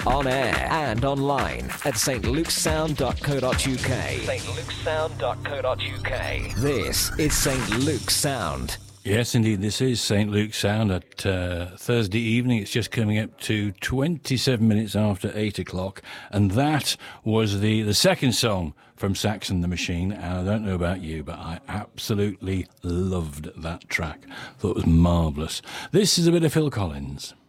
on air and online at stlukesound.co.uk. stlukesound.co.uk. This is St. Luke's Sound. Yes, indeed, this is St. Luke's Sound at Thursday evening. It's just coming up to 27 minutes after 8 o'clock, and that was the second song from Sax and the Machine, and I don't know about you, but I absolutely loved that track. Thought it was marvellous. This is a bit of Phil Collins.